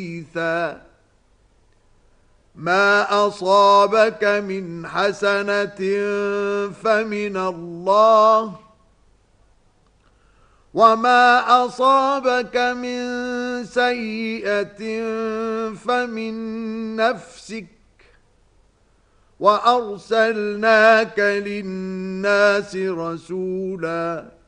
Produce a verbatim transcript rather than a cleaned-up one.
حديثا ما أصابك من حسنة فمن الله وما أصابك من سيئة فمن نفسك وأرسلناك للناس رسولا